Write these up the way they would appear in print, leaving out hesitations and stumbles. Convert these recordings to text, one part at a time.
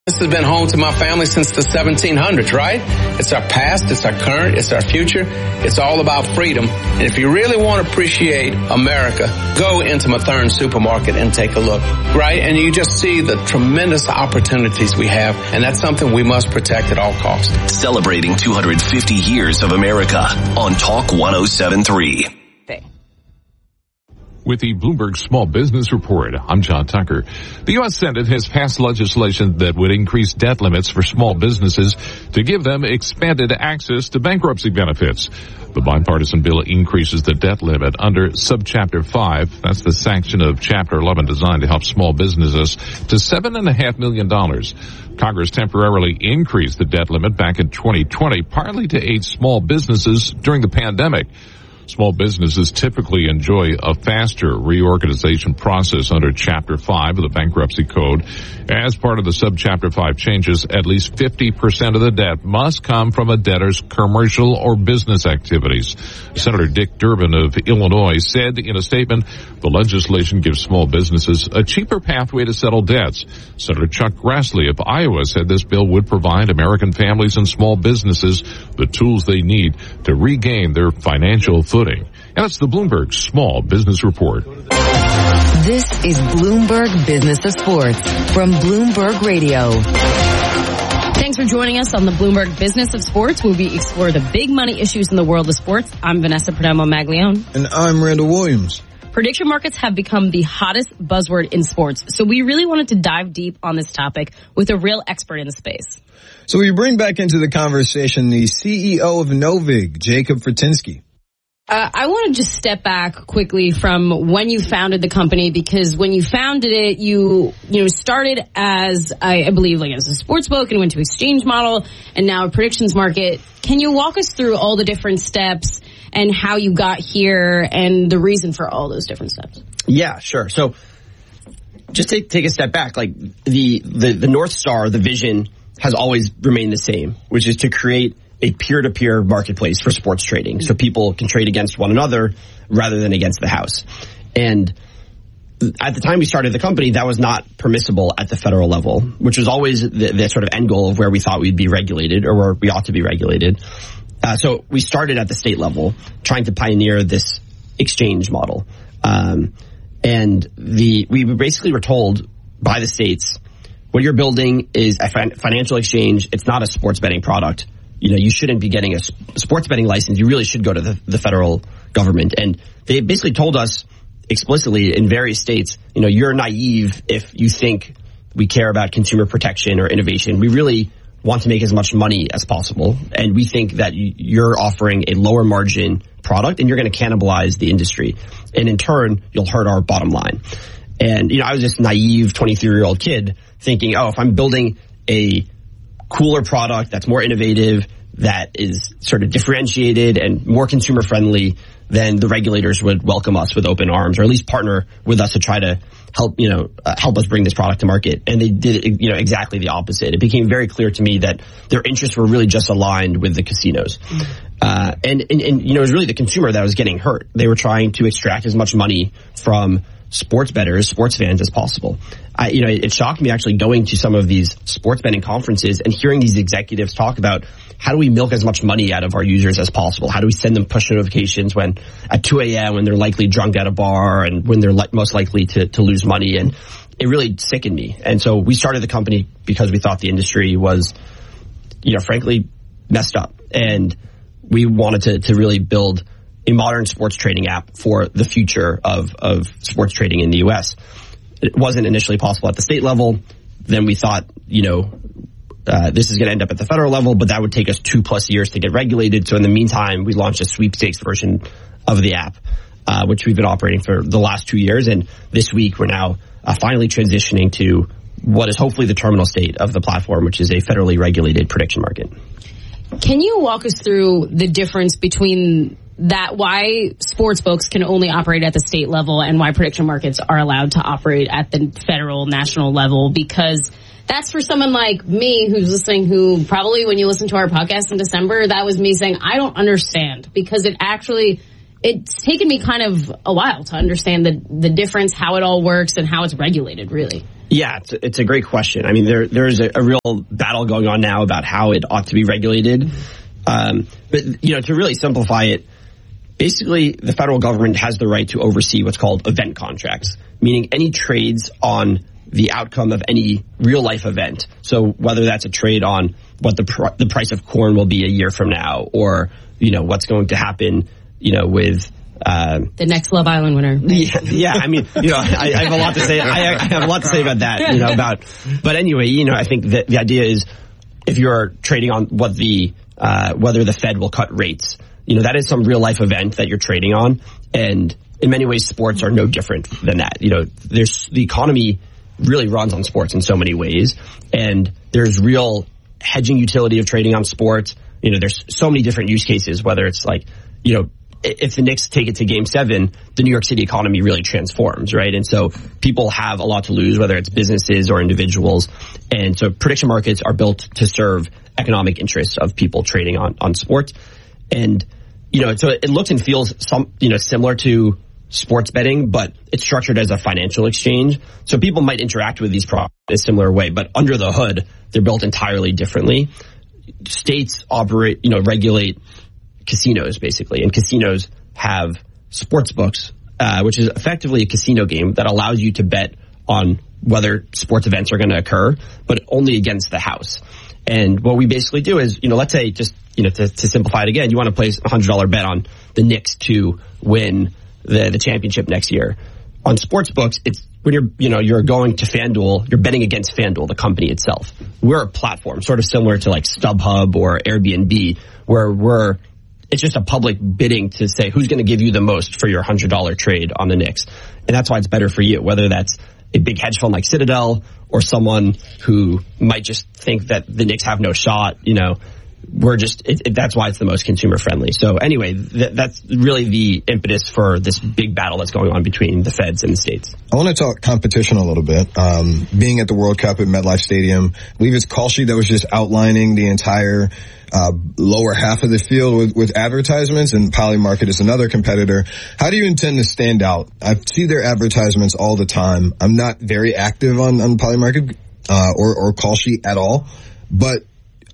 This has been home to my family since the 1700s, right? It's our past, it's our current, it's our future. It's all about freedom. And if you really want to appreciate America, go into Mathern Supermarket and take a look, right? And you just see the tremendous opportunities we have, and that's something we must protect at all costs. Celebrating 250 years of America on Talk 107.3. With the Bloomberg Small Business Report, I'm John Tucker. The U.S. Senate has passed legislation that would increase debt limits for small businesses to give them expanded access to bankruptcy benefits. The bipartisan bill increases the debt limit under Subchapter 5, that's the section of Chapter 11 designed to help small businesses, to $7.5 million. Congress temporarily increased the debt limit back in 2020, partly to aid small businesses during the pandemic. Small businesses typically enjoy a faster reorganization process under Chapter 5 of the Bankruptcy Code. As part of the Subchapter 5 changes, at least 50% of the debt must come from a debtor's commercial or business activities. Senator Dick Durbin of Illinois said in a statement, the legislation gives small businesses a cheaper pathway to settle debts. Senator Chuck Grassley of Iowa said this bill would provide American families and small businesses the tools they need to regain their financial footing. And it's the Bloomberg Small Business Report. This is Bloomberg Business of Sports from Bloomberg Radio. Thanks for joining us on the Bloomberg Business of Sports, where we explore the big money issues in the world of sports. I'm Vanessa Perdomo-Maglione. And I'm Randall Williams. Prediction markets have become the hottest buzzword in sports, so we really wanted to dive deep on this topic with a real expert in the space. So we bring back into the conversation the CEO of Novig, Jacob Fortinsky. I want to just step back quickly from when you founded the company, because when you founded it, you started as, I believe, like as a sports book and went to exchange model and now a predictions market. Can you walk us through all the different steps and how you got here and the reason for all those different steps? Yeah, sure. So just take a step back. Like the North Star, the vision has always remained the same, which is to create a peer-to-peer marketplace for sports trading, so people can trade against one another rather than against the house. And at the time we started the company, that was not permissible at the federal level, which was always the sort of end goal of where we thought we'd be regulated, or where we ought to be regulated. So we started at the state level, trying to pioneer this exchange model. And we basically were told by the states, what you're building is a financial exchange. It's not a sports betting product. You shouldn't be getting a sports betting license. You really should go to the federal government. And they basically told us explicitly in various states, you're naive if you think we care about consumer protection or innovation. We really want to make as much money as possible. And we think that you're offering a lower margin product and you're going to cannibalize the industry. And in turn, you'll hurt our bottom line. And, I was just a naive 23-year-old kid thinking, if I'm building a cooler product that's more innovative, that is sort of differentiated and more consumer friendly, then the regulators would welcome us with open arms, or at least partner with us to try to help us bring this product to market. And they did exactly the opposite. It became very clear to me that their interests were really just aligned with the casinos. And it was really the consumer that was getting hurt. They were trying to extract as much money from sports bettors, sports fans as possible. It shocked me actually going to some of these sports betting conferences and hearing these executives talk about how do we milk as much money out of our users as possible? How do we send them push notifications when at 2 a.m. when they're likely drunk at a bar and when they're most likely to lose money? And it really sickened me. And so we started the company because we thought the industry was, frankly, messed up. And we wanted to really build a modern sports trading app for the future of sports trading in the U.S. It wasn't initially possible at the state level. Then we thought, this is going to end up at the federal level, but that would take us 2+ years to get regulated. So in the meantime, we launched a sweepstakes version of the app, which we've been operating for the last 2 years. And this week, we're now finally transitioning to what is hopefully the terminal state of the platform, which is a federally regulated prediction market. Can you walk us through the difference between that, why sports books can only operate at the state level and why prediction markets are allowed to operate at the federal, national level? Because that's for someone like me who's listening, who probably when you listen to our podcast in December, that was me saying, I don't understand, because it's taken me kind of a while to understand the difference, how it all works and how it's regulated, really. Yeah, it's a great question. I mean, there's a real battle going on now about how it ought to be regulated. But, to really simplify it, basically the federal government has the right to oversee what's called event contracts, meaning any trades on the outcome of any real life event. So whether that's a trade on what the price of corn will be a year from now, or, what's going to happen, with the next Love Island winner. Yeah. I mean, I have a lot to say. I have a lot to say about that. But anyway, I think that the idea is if you're trading on what whether the Fed will cut rates, that is some real life event that you're trading on, and in many ways, sports are no different than that. The economy really runs on sports in so many ways, and there's real hedging utility of trading on sports. There's so many different use cases, whether it's like, if the Knicks take it to Game 7, the New York City economy really transforms, right? And so people have a lot to lose, whether it's businesses or individuals. And so prediction markets are built to serve economic interests of people trading on sports. And, so it looks and feels similar to sports betting, but it's structured as a financial exchange. So people might interact with these products in a similar way, but under the hood, they're built entirely differently. States regulate casinos, basically, and casinos have sports books, which is effectively a casino game that allows you to bet on whether sports events are going to occur, but only against the house. And what we basically do is, let's say just, to simplify it again, you want to place a $100 bet on the Knicks to win the championship next year. On sports books, it's when you're going to FanDuel, you're betting against FanDuel, the company itself. We're a platform, sort of similar to like StubHub or Airbnb, where it's just a public bidding to say who's going to give you the most for your $100 trade on the Knicks. And that's why it's better for you, whether that's a big hedge fund like Citadel or someone who might just think that the Knicks have no shot. That's why it's the most consumer friendly. So anyway, that's really the impetus for this big battle that's going on between the Feds and the states. I want to talk competition a little bit. Being at the World Cup at MetLife Stadium, I believe it's Kalshi that was just outlining the entire lower half of the field with advertisements, and Polymarket is another competitor. How do you intend to stand out? I see their advertisements all the time. I'm not very active on Polymarket or Kalshi at all, but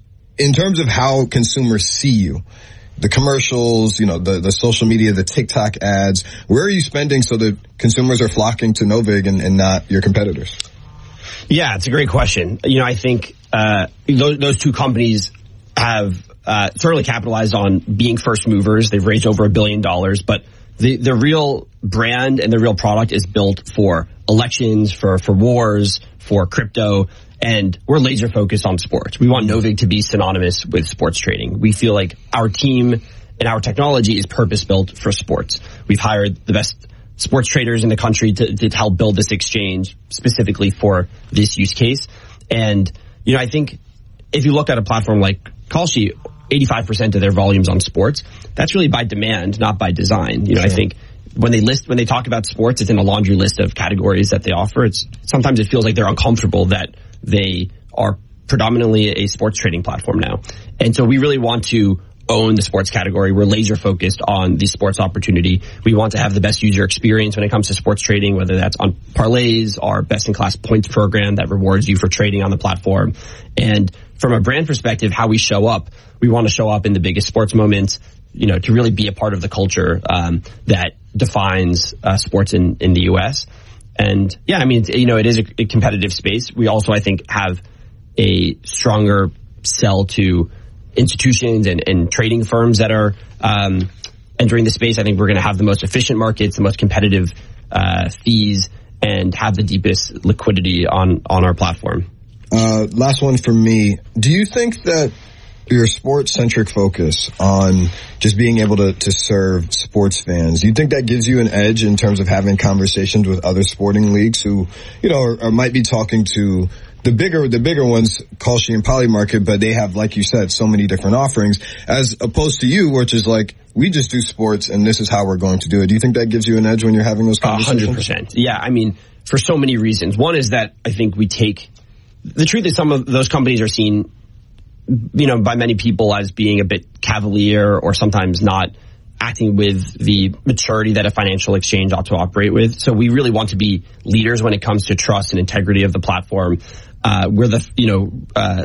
in terms of how consumers see you, the commercials, the social media, the TikTok ads, where are you spending so that consumers are flocking to Novig and not your competitors? Yeah, it's a great question. I think those two companies have certainly capitalized on being first movers. They've raised over $1 billion, but the real brand and the real product is built for elections, for wars, for crypto. And we're laser focused on sports. We want Novig to be synonymous with sports trading. We feel like our team and our technology is purpose built for sports. We've hired the best sports traders in the country to help build this exchange specifically for this use case. And, I think if you look at a platform like Kalshi, 85% of their volume's on sports. That's really by demand, not by design. Sure. I think when they talk about sports, it's in a laundry list of categories that they offer. Sometimes it feels like they're uncomfortable that they are predominantly a sports trading platform now. And so we really want to own the sports category. We're laser focused on the sports opportunity. We want to have the best user experience when it comes to sports trading, whether that's on parlays, our best in class points program that rewards you for trading on the platform. And from a brand perspective, how we show up, we want to show up in the biggest sports moments, to really be a part of the culture that defines sports in the U.S. And yeah, I mean, it is a competitive space. We also, I think, have a stronger sell to institutions and trading firms that are entering the space. I think we're going to have the most efficient markets, the most competitive fees, and have the deepest liquidity on our platform. Last one for me. Do you think that your sports-centric focus on just being able to serve sports fans, do you think that gives you an edge in terms of having conversations with other sporting leagues who, or might be talking to the bigger ones, Kalshi and Polymarket, but they have, like you said, so many different offerings, as opposed to you, which is like, we just do sports and this is how we're going to do it. Do you think that gives you an edge when you're having those conversations? 100%. Yeah, I mean, for so many reasons. One is that I think the truth is some of those companies are seen, by many people as being a bit cavalier or sometimes not acting with the maturity that a financial exchange ought to operate with. So we really want to be leaders when it comes to trust and integrity of the platform. We're the